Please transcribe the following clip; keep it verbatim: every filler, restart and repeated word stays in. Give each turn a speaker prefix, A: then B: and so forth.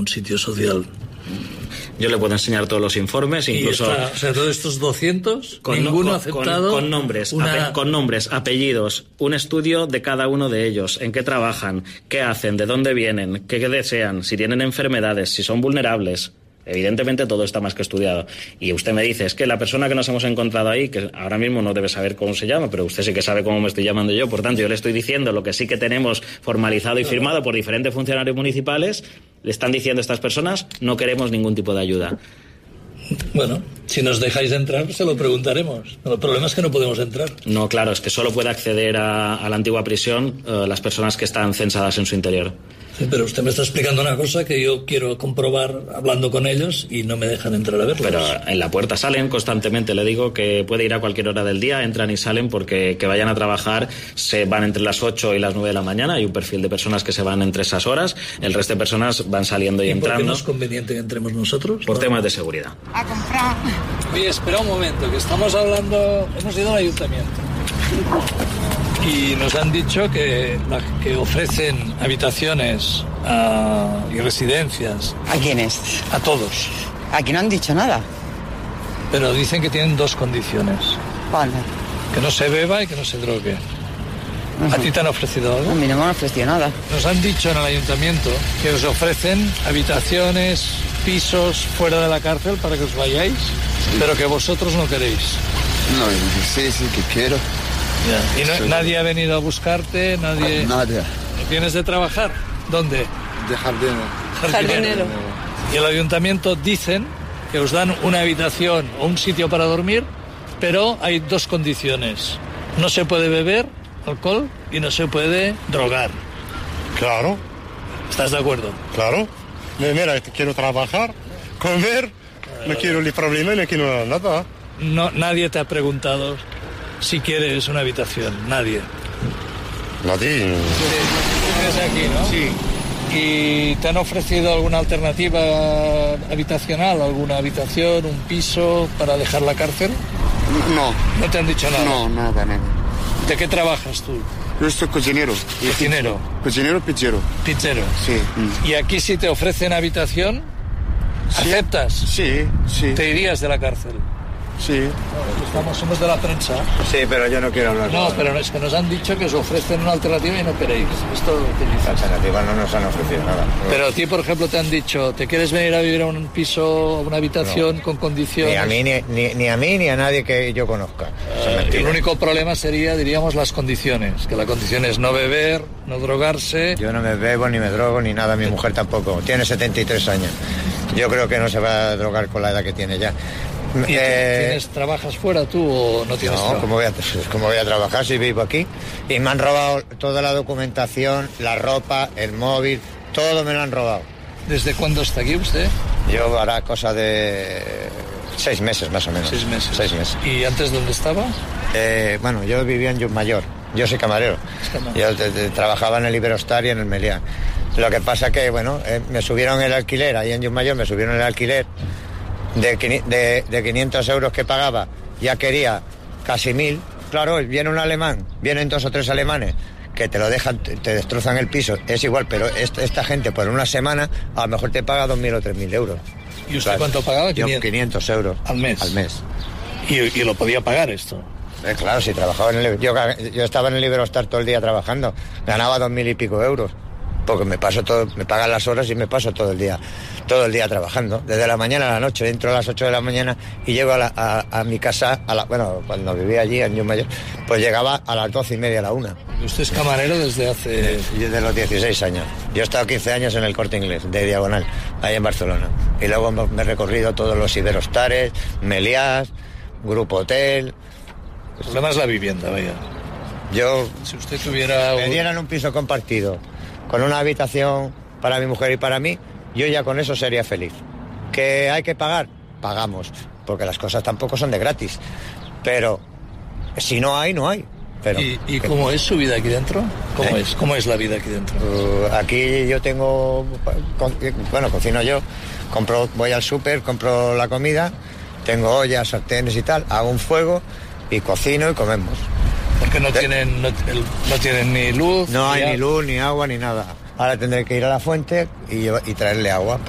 A: sitio social.
B: Yo le puedo enseñar todos los informes, incluso...
A: Y está, o sea, todos estos doscientos,
B: con,
A: ninguno
B: con,
A: aceptado...
B: Con, con, nombres,
A: una...
B: ape, con nombres, apellidos, un estudio de cada uno de ellos, en qué trabajan, qué hacen, de dónde vienen, qué desean, si tienen enfermedades, si son vulnerables... Evidentemente todo está más que estudiado. Y usted me dice, es que la persona que nos hemos encontrado ahí, que ahora mismo no debe saber cómo se llama, pero usted sí que sabe cómo me estoy llamando yo, por tanto yo le estoy diciendo lo que sí que tenemos formalizado y firmado por diferentes funcionarios municipales, le están diciendo a estas personas, no queremos ningún tipo de ayuda.
A: Bueno, si nos dejáis entrar, se lo preguntaremos. El problema es que no podemos entrar.
B: No, claro, es que solo puede acceder a, a la antigua prisión uh, las personas que están censadas en su interior.
A: Sí, pero usted me está explicando una cosa que yo quiero comprobar hablando con ellos y no me dejan entrar a verlos.
B: Pero en la puerta salen constantemente, le digo que puede ir a cualquier hora del día, entran y salen porque que vayan a trabajar, se van entre las ocho y las nueve de la mañana, hay un perfil de personas que se van entre esas horas, el resto de personas van saliendo y,
A: ¿Y
B: entrando.
A: ¿Por qué no es conveniente que entremos nosotros?
B: Por
A: ¿no?
B: temas de seguridad.
C: A comprar.
A: Oye, espera un momento, que estamos hablando, hemos ido al ayuntamiento. Y nos han dicho que, la, que ofrecen habitaciones a, y residencias.
C: ¿A quiénes?
A: A todos.
C: Aquí no han dicho nada.
A: Pero dicen que tienen dos condiciones.
C: ¿Cuál?
A: Que no se beba y que no se drogue. Uh-huh. ¿A ti te han ofrecido algo?
C: A mí no me han ofrecido nada.
A: Nos han dicho en el ayuntamiento que os ofrecen habitaciones, pisos fuera de la cárcel para que os vayáis, sí. Pero que vosotros no queréis.
D: No, sí, sí que quiero.
A: Yeah. ¿Y no, sí. Nadie ha venido a buscarte? Nadie.
D: Nadie.
A: ¿Vienes de trabajar? ¿Dónde?
D: De jardinero.
C: Jardinero.
A: Y el ayuntamiento dicen que os dan una habitación o un sitio para dormir, pero hay dos condiciones. No se puede beber alcohol y no se puede drogar.
E: Claro.
A: ¿Estás de acuerdo?
E: Claro. Mira, quiero trabajar, comer, no quiero ni problema, no quiero nada.
A: No, nadie te ha preguntado si quieres una habitación, nadie.
E: Nadie.
A: ¿Tienes aquí, no?
E: Sí.
A: ¿Y te han ofrecido alguna alternativa habitacional, alguna habitación, un piso para dejar la cárcel?
D: No.
A: ¿No te han dicho nada?
D: No, nada, nada.
A: ¿De qué trabajas tú?
D: Yo soy cocinero.
A: ¿Cocinero?
D: Cocinero, pizzero.
A: Pizzero.
D: Sí.
A: ¿Y aquí si te ofrecen habitación,
D: ¿sí?
A: aceptas?
D: Sí, sí.
A: ¿Te irías de la cárcel?
D: Sí.
A: No, estamos, somos de la prensa.
D: Sí, pero yo no quiero hablar.
A: No, nada. Pero es que nos han dicho que os ofrecen una alternativa y no queréis. Esto te dices.
D: Alternativa no nos han ofrecido nada.
A: Pero a ti, por ejemplo, te han dicho, ¿te quieres venir a vivir a un piso, a una habitación no. con condiciones?
F: Ni a mí, ni, ni, ni a mí, ni a nadie que yo conozca.
A: Uh, el único problema sería, diríamos, las condiciones. Que la condición es no beber, no drogarse.
F: Yo no me bebo, ni me drogo, ni nada. Mi mujer tampoco. Tiene setenta y tres años. Yo creo que no se va a drogar con la edad que tiene ya.
A: ¿Y eh, tienes, trabajas fuera tú o no tienes
F: no,
A: trabajo?
F: ¿cómo voy, a, ¿cómo voy a trabajar si vivo aquí? Y me han robado toda la documentación, la ropa, el móvil, todo me lo han robado.
A: ¿Desde cuándo está aquí usted?
F: Yo hará cosa de seis meses más o menos.
A: Seis meses.
F: Seis meses.
A: ¿Y antes dónde estaba?
F: Eh, bueno, yo vivía en Llucmayor. Yo soy camarero. Yo te, te, trabajaba en el Iberostar y en el Meliá. Lo que pasa que, bueno, eh, me subieron el alquiler, ahí en Llucmayor me subieron el alquiler. De, de, de quinientos euros que pagaba, ya quería casi mil. Claro, viene un alemán, vienen dos o tres alemanes que te lo dejan, te, te destrozan el piso, es igual, pero esta, esta gente por una semana a lo mejor te paga dos mil o tres mil euros.
A: ¿Y usted claro, cuánto pagaba?
F: Yo quinientos euros.
A: ¿Al mes?
F: Al mes.
A: ¿Y, y lo podía pagar esto?
F: Eh, claro, si trabajaba en el... Yo, yo estaba en el Iberostar todo el día trabajando, ganaba dos mil y pico euros. Porque me paso todo, me pagan las horas y me paso todo el día, todo el día trabajando, desde la mañana a la noche, entro a las ocho de la mañana y llego a, la, a, a mi casa, a la, bueno, cuando vivía allí en Llucmayor, pues llegaba a las doce y media, a la una.
A: ¿Usted es camarero desde hace...?
F: Desde los dieciséis años. Yo he estado quince años en el Corte Inglés, de Diagonal, ahí en Barcelona. Y luego me he recorrido todos los Iberostares, Meliás, Grupo Hotel.
A: El problema es la vivienda, vaya.
F: Yo...
A: Si usted tuviera...
F: Me dieran un piso compartido, con una habitación para mi mujer y para mí, yo ya con eso sería feliz. ¿Que hay que pagar? Pagamos, porque las cosas tampoco son de gratis. Pero si no hay, no hay. Pero,
A: ¿Y, y cómo es su vida aquí dentro? ¿Cómo ¿Eh? es? ¿Cómo es la vida aquí dentro?
F: Uh, aquí yo tengo... Con, bueno, cocino yo, compro, voy al súper, compro la comida, tengo ollas, sartenes y tal, hago un fuego y cocino y comemos.
A: Porque no tienen, no, el, no tienen ni luz.
F: No
A: ni
F: hay
A: a...
F: ni luz, ni agua, ni nada. Ahora tendré que ir a la fuente y, y traerle agua.